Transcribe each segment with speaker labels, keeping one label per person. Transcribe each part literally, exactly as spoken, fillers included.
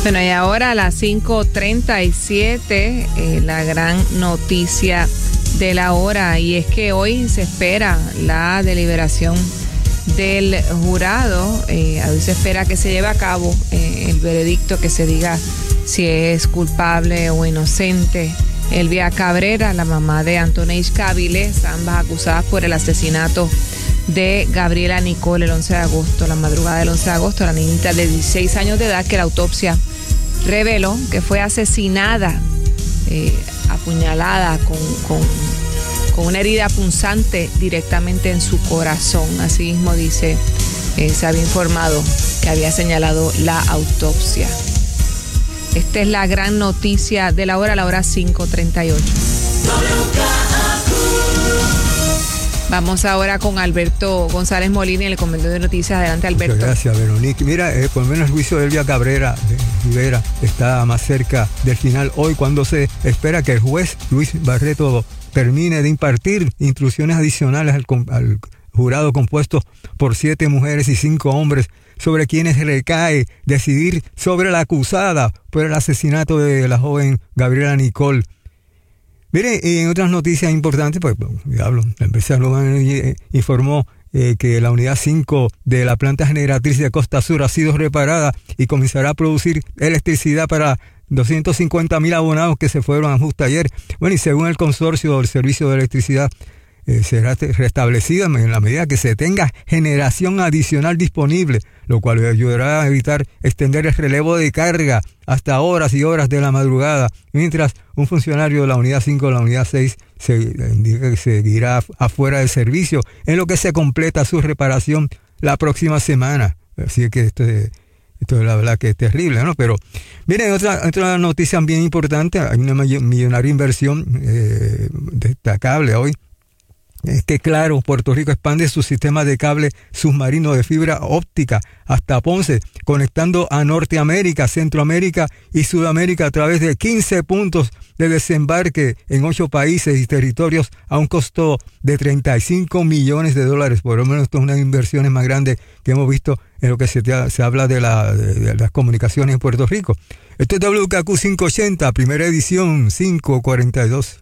Speaker 1: Bueno, y ahora a las cinco treinta y siete, eh, la gran noticia de la hora, y es que hoy se espera la deliberación del jurado. Eh, hoy se espera que se lleve a cabo eh, el veredicto, que se diga si es culpable o inocente Elvia Cabrera, la mamá de Antoneis Caviles, ambas acusadas por el asesinato de Gabriela Nicole el once de agosto, la madrugada del once de agosto, la niñita de dieciséis años de edad, que la autopsia reveló que fue asesinada, eh, apuñalada con, con, con una herida punzante directamente en su corazón. Así mismo dice, eh, se había informado que había señalado la autopsia. Esta es la gran noticia de la hora, a la hora cinco treinta y ocho. Vamos ahora con Alberto González Molina, en el Comentario de Noticias. Adelante, Alberto.
Speaker 2: Muchas gracias, Veronique. Mira, eh, por lo menos el juicio de Elvia Cabrera de Rivera está más cerca del final hoy, cuando se espera que el juez Luis Barreto termine de impartir instrucciones adicionales al, al jurado compuesto por siete mujeres y cinco hombres, sobre quienes recae decidir sobre la acusada por el asesinato de la joven Gabriela Nicole. Mire, y en otras noticias importantes, pues, diablo, la empresa Global Energy informó eh, que la unidad cinco de la planta generatriz de Costa Sur ha sido reparada y comenzará a producir electricidad para doscientos cincuenta mil abonados que se fueron a justo ayer. Bueno, y según el consorcio del servicio de electricidad, eh, será restablecida en la medida que se tenga generación adicional disponible, lo cual ayudará a evitar extender el relevo de carga hasta horas y horas de la madrugada, mientras un funcionario de la unidad cinco de la unidad seis se indica que seguirá afuera del servicio, en lo que se completa su reparación la próxima semana. Así que esto es, esto es la verdad que es terrible, ¿no? Pero miren, otra, otra noticia bien importante: hay una millonaria inversión eh, destacable hoy. Es que Claro, Puerto Rico expande su sistema de cable submarino de fibra óptica hasta Ponce, conectando a Norteamérica, Centroamérica y Sudamérica a través de quince puntos de desembarque en ocho países y territorios a un costo de treinta y cinco millones de dólares. Por lo menos esto es una de las inversiones más grandes que hemos visto en lo que se, te, se habla de, la, de, de las comunicaciones en Puerto Rico. Esto es W K Q quinientos ochenta, primera edición, cinco cuarenta y dos.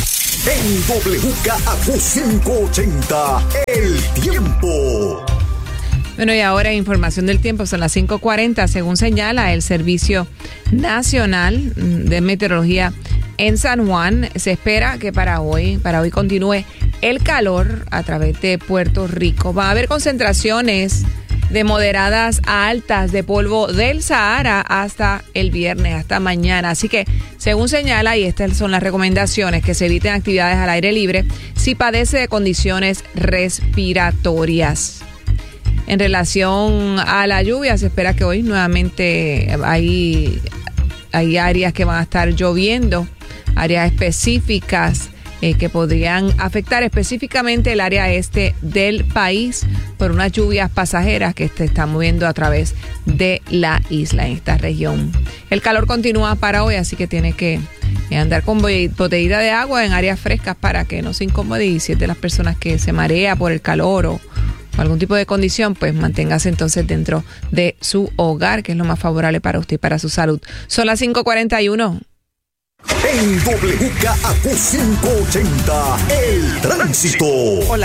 Speaker 3: En W K Q quinientos ochenta, el tiempo.
Speaker 1: Bueno, y ahora información del tiempo, son las cinco cuarenta, según señala el Servicio Nacional de Meteorología en San Juan. Se espera que para hoy, para hoy continúe el calor a través de Puerto Rico. Va a haber concentraciones de moderadas a altas de polvo del Sahara hasta el viernes, hasta mañana. Así que, según señala, y estas son las recomendaciones, que se eviten actividades al aire libre si padece de condiciones respiratorias. En relación a la lluvia, se espera que hoy nuevamente hay, hay áreas que van a estar lloviendo, áreas específicas eh, que podrían afectar específicamente el área este del país por unas lluvias pasajeras que se están moviendo a través de la isla en esta región. El calor continúa para hoy, así que tiene que andar con botellita de agua en áreas frescas para que no se incomode, y si es de las personas que se marea por el calor o o algún tipo de condición, pues manténgase entonces dentro de su hogar, que es lo más favorable para usted y para su salud. Son las cinco cuarenta y uno.
Speaker 3: En W K Q quinientos ochenta, el tránsito.
Speaker 1: Hola.